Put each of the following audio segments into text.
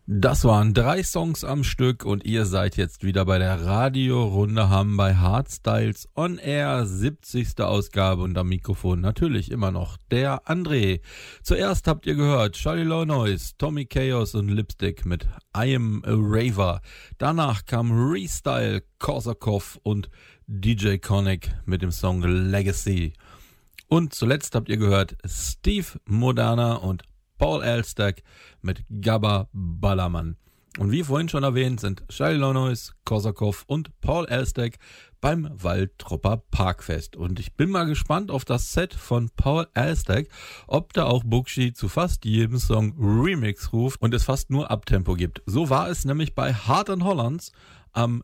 Das waren 3 Songs am Stück und ihr seid jetzt wieder bei der Radiorunde Hamm bei Hardstyles On Air, 70. Ausgabe und am Mikrofon natürlich immer noch der André. Zuerst habt ihr gehört Charlie Low Noise, Tommy Chaos und Lipstick mit I Am a Raver. Danach kam Restyle, Korsakov und DJ Conic mit dem Song Legacy. Und zuletzt habt ihr gehört Steve Moderna und Paul Elstak mit Gabba Ballermann. Und wie vorhin schon erwähnt, sind Charlie Low Noise, Korsakov und Paul Elstak beim Waldtropper Parkfest. Und ich bin mal gespannt auf das Set von Paul Elstak, ob da auch Bugshi zu fast jedem Song Remix ruft und es fast nur Abtempo gibt. So war es nämlich bei Hard & Hollands am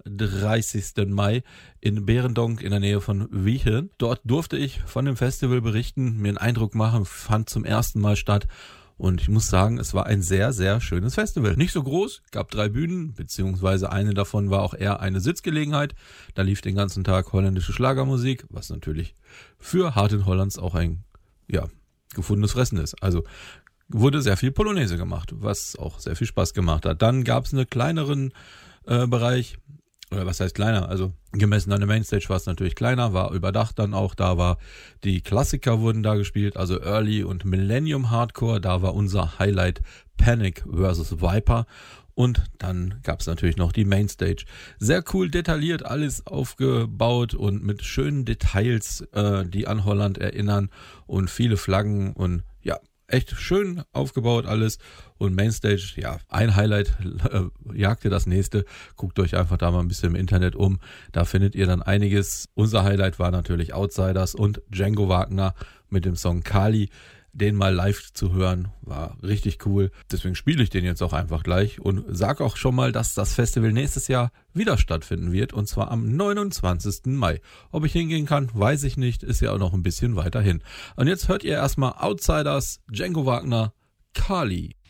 30. Mai in Behrendonk in der Nähe von Wichen. Dort durfte ich von dem Festival berichten, mir einen Eindruck machen, fand zum ersten Mal statt. Und ich muss sagen, es war ein sehr, sehr schönes Festival. Nicht so groß, gab 3 Bühnen, beziehungsweise eine davon war auch eher eine Sitzgelegenheit. Da lief den ganzen Tag holländische Schlagermusik, was natürlich für Hard & Hollands auch ein, gefundenes Fressen ist. Also wurde sehr viel Polonaise gemacht, was auch sehr viel Spaß gemacht hat. Dann gab es einen kleineren Bereich, oder was heißt kleiner, also gemessen an der Mainstage war es natürlich kleiner, war überdacht dann auch, da war die Klassiker wurden da gespielt, also Early und Millennium Hardcore, da war unser Highlight Panic vs. Viper und dann gab es natürlich noch die Mainstage. Sehr cool detailliert alles aufgebaut und mit schönen Details, die an Holland erinnern und viele Flaggen und echt schön aufgebaut alles und Mainstage, ein Highlight jagte das nächste. Guckt euch einfach da mal ein bisschen im Internet um, da findet ihr dann einiges. Unser Highlight war natürlich Outsiders und Django Wagner mit dem Song Kali. Den mal live zu hören, war richtig cool. Deswegen spiele ich den jetzt auch einfach gleich und sag auch schon mal, dass das Festival nächstes Jahr wieder stattfinden wird und zwar am 29. Mai. Ob ich hingehen kann, weiß ich nicht, ist ja auch noch ein bisschen weiter hin. Und jetzt hört ihr erstmal Outsiders, Django Wagner, Kali.